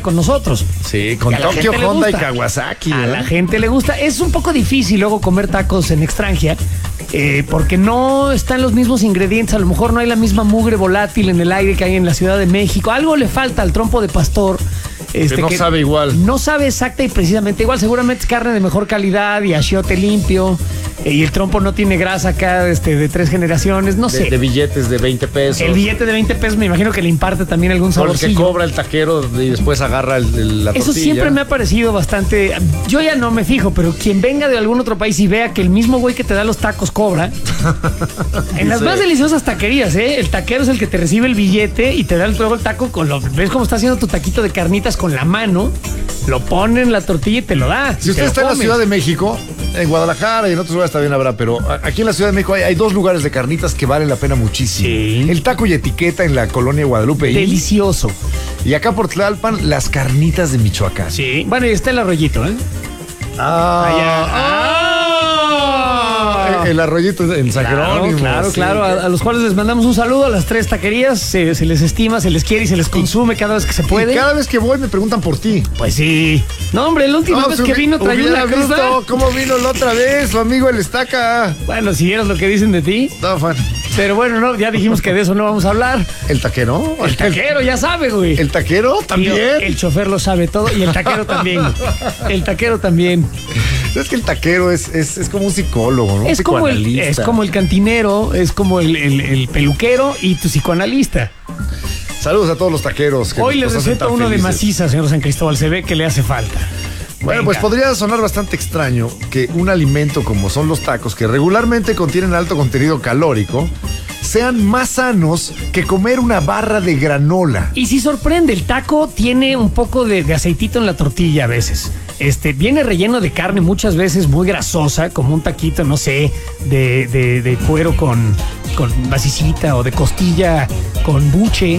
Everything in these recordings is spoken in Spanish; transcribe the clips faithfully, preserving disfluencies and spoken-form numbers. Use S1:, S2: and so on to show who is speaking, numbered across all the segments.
S1: con nosotros.
S2: Sí, con Tokio, Honda y Kawasaki.
S1: A
S2: ¿eh?
S1: la gente le gusta. Es un poco difícil luego comer tacos en extranjera. Eh, porque no están los mismos ingredientes, a lo mejor no hay la misma mugre volátil en el aire que hay en la Ciudad de México. Algo le falta al trompo de pastor. Este,
S2: que no
S1: que
S2: sabe igual.
S1: No sabe exacta y precisamente igual. Seguramente es carne de mejor calidad y achiote limpio. Eh, y el trompo no tiene grasa acá este, de tres generaciones. No
S2: De,
S1: sé.
S2: de billetes de veinte pesos.
S1: El billete de veinte pesos me imagino que le imparte también algún
S2: Por el
S1: saborcillo.
S2: que cobra el taquero y después agarra el, el, la
S1: Eso
S2: tortilla.
S1: siempre me ha parecido bastante. Yo ya no me fijo, pero quien venga de algún otro país y vea que el mismo güey que te da los tacos cobra. En las
S2: Sí.
S1: más deliciosas taquerías, ¿eh? El taquero es el que te recibe el billete y te da luego el taco con lo. ¿Ves cómo está haciendo tu taquito de carnitas con la mano? Lo pone en la tortilla y te lo da.
S2: Si usted está en la Ciudad de México, en Guadalajara y en otros lugares también habrá, pero aquí en la Ciudad de México hay, hay dos lugares de carnitas que valen la pena muchísimo.
S1: Sí.
S2: El Taco y Etiqueta en la colonia Guadalupe.
S1: Delicioso.
S2: Y acá por Tlalpan, las carnitas de Michoacán.
S1: Sí. Bueno, y está el arroyito, ¿eh?
S2: Ah,
S1: Allá.
S2: ah, el arroyito en San
S1: Claro,
S2: Jerónimo.
S1: claro,
S2: sí.
S1: claro. A, a los cuales les mandamos un saludo a las tres taquerías. Se, se les estima, se les quiere y se les consume cada vez que se puede.
S2: Y cada vez que voy me preguntan por ti.
S1: Pues sí. No, hombre, la última
S2: No,
S1: vez
S2: si
S1: que
S2: hubi-
S1: vino traía
S2: hubiera
S1: una cruda.
S2: visto cómo vino la otra vez, su amigo el Estaca.
S1: Bueno, si vieras lo que dicen de ti.
S2: No, fan.
S1: Pero bueno, no, ya dijimos que de eso no vamos a hablar.
S2: ¿El taquero?
S1: El taquero ya sabe, güey.
S2: ¿El taquero también?
S1: Tío, el chofer lo sabe todo y el taquero también. El taquero también.
S2: Es que el taquero es, es, es como un psicólogo, ¿no?
S1: Es
S2: Un
S1: como, el,
S2: psicoanalista.
S1: es como el cantinero, es como el, el- el peluquero y tu psicoanalista.
S2: Saludos a todos los taqueros. Que
S1: Hoy les
S2: nos hacen
S1: receto
S2: tan
S1: uno de
S2: felices.
S1: maciza, señor San Cristóbal. Se ve que le hace falta.
S2: Bueno,
S1: Venga.
S2: pues podría sonar bastante extraño que un alimento como son los tacos, que regularmente contienen alto contenido calórico, sean más sanos que comer una barra de granola.
S1: Y si sorprende, el taco tiene un poco de, de aceitito en la tortilla a veces. Este, viene relleno de carne muchas veces muy grasosa, como un taquito, no sé, de, de, de cuero con, con basicita o de costilla con buche.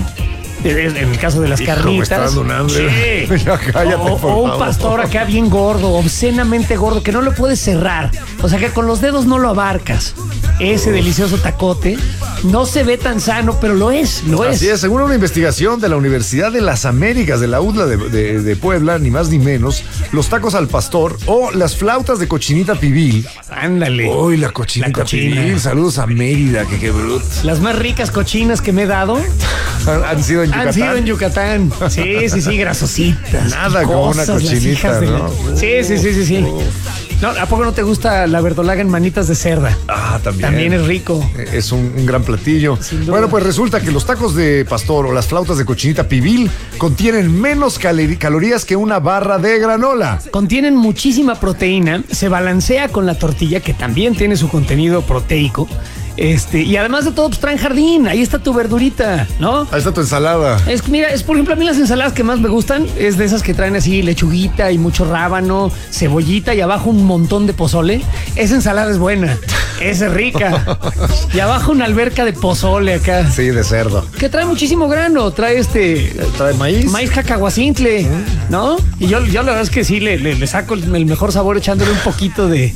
S1: En el caso de las
S2: Hijo, me
S1: carnitas.
S2: está dando un hambre.
S1: Sí.
S2: Ya cállate,
S1: o,
S2: por
S1: o un
S2: favor.
S1: pastor acá bien gordo, obscenamente gordo, que no lo puedes cerrar. O sea que con los dedos no lo abarcas. Ese delicioso tacote no se ve tan sano, pero lo es, lo es.
S2: Así es, según una investigación de la Universidad de las Américas, de la U D L A de, de- de Puebla, ni más ni menos, los tacos al pastor o las flautas de cochinita pibil.
S1: Ándale.
S2: Uy, la cochinita
S1: La cochina.
S2: pibil. Saludos a Mérida, que qué bruto.
S1: Las más ricas cochinas que me he dado
S2: Han, han sido en Yucatán.
S1: han sido en Yucatán. Sí, sí, sí, grasositas.
S2: Nada como una
S1: picosas, las
S2: cochinita,
S1: hijas de la-
S2: ¿no?
S1: Sí, sí, sí, sí, sí. No, ¿a poco no te gusta la verdolaga en manitas de cerda?
S2: Ah, también.
S1: También es rico.
S2: Es un, un gran platillo.
S1: Sin duda.
S2: Bueno, pues resulta que los tacos de pastor o las flautas de cochinita pibil contienen menos cali- calorías que una barra de granola.
S1: Contienen muchísima proteína, se balancea con la tortilla, que también tiene su contenido proteico. Este, y además de todo, pues traen jardín, ahí está tu verdurita, ¿no?
S2: Ahí está tu ensalada.
S1: Es, mira, es por ejemplo a mí las ensaladas que más me gustan es de esas que traen así lechuguita y mucho rábano, cebollita y abajo un montón de pozole. Esa ensalada es buena, esa es rica. Y abajo una alberca de pozole acá.
S2: Sí, de cerdo.
S1: Que trae muchísimo grano, trae este
S2: ¿Trae maíz?
S1: maíz cacahuacintle, ¿no? Y yo, yo la verdad es que sí le, le- le saco el, el mejor sabor echándole un poquito de,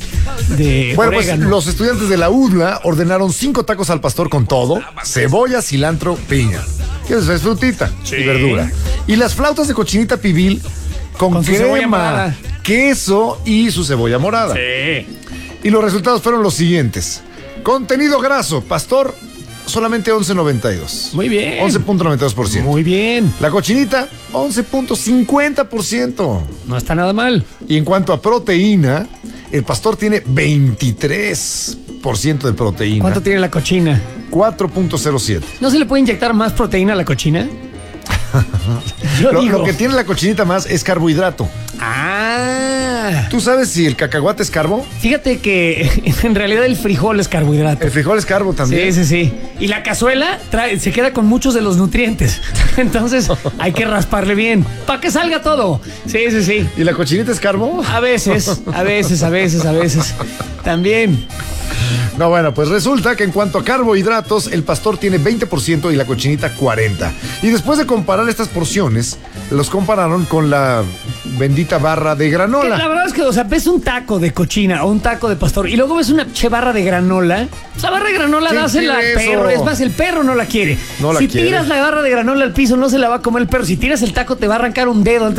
S1: de
S2: Bueno, pues
S1: orégano.
S2: los estudiantes de la U D L A ordenaron cinco tacos al pastor con todo, cebolla, cilantro, piña. Y eso es frutita y verdura. Y las flautas de cochinita pibil con,
S1: Con su cebolla
S2: crema,
S1: morada.
S2: queso y su cebolla morada.
S1: Sí.
S2: Y los resultados fueron los siguientes. Contenido graso, pastor, solamente once punto noventa y dos.
S1: Muy bien.
S2: once punto noventa y dos por ciento.
S1: Muy bien.
S2: La cochinita, once punto cincuenta por ciento.
S1: No está nada mal.
S2: Y en cuanto a proteína, el pastor tiene veintitrés por ciento de proteína.
S1: ¿Cuánto tiene la cochina?
S2: cuatro punto cero siete.
S1: ¿No se le puede inyectar más proteína a la cochina? Yo
S2: Lo,
S1: digo.
S2: lo que tiene la cochinita más es carbohidrato.
S1: Ah.
S2: ¿Tú sabes si el cacahuate es carbo?
S1: Fíjate que en realidad el frijol es carbohidrato.
S2: El frijol es carbo también.
S1: Sí, sí, sí. Y la cazuela trae, se queda con muchos de los nutrientes. Entonces hay que rasparle bien para que salga todo. Sí, sí, sí.
S2: ¿Y la cochinita es carbo?
S1: A veces, a veces, a veces, a veces. También.
S2: No, bueno, pues resulta que en cuanto a carbohidratos, el pastor tiene veinte por ciento y la cochinita cuarenta por ciento. Y después de comparar estas porciones, los compararon con la bendita barra de
S1: Que
S2: granola.
S1: la verdad es que, o sea, ves un taco de cochina o un taco de pastor y luego ves una che barra de granola. Pues la barra de granola
S2: ¿Quién
S1: dásela al
S2: quiere eso?
S1: perro. Es más, el perro no la quiere.
S2: No la
S1: si
S2: quiere.
S1: tiras la barra de granola al piso, no se la va a comer el perro. Si tiras el taco, te va a arrancar un dedo antes